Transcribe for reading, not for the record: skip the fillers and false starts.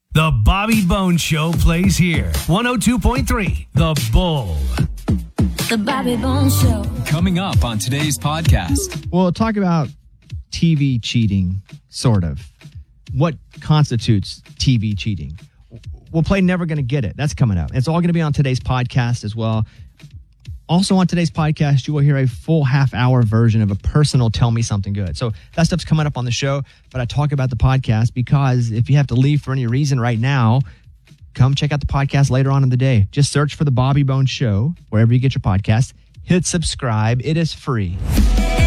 The Bobby Bones Show plays here. 102.3 The Bull. The Bobby Bones Show. Coming up on today's podcast. We'll talk about TV cheating, sort of. What constitutes TV cheating? We'll play Never Gonna Get It. That's coming up. It's all going to be on today's podcast as well. Also on today's podcast, you will hear a full half-hour version of a personal Tell Me Something Good. So that stuff's coming up on the show, but I talk about the podcast because if you have to leave for any reason right now, come check out the podcast later on in the day. Just search for The Bobby Bones Show, wherever you get your podcast. Hit subscribe. It is free.